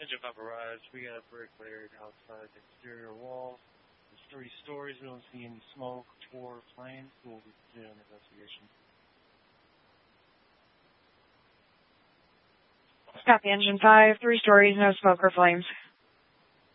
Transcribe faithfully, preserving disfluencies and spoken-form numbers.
Engine five arrives. We got a brick layered outside the exterior wall. There's three stories. We don't see any smoke or flames. We'll do an investigation. Copy, Engine five. Three stories, no smoke or flames.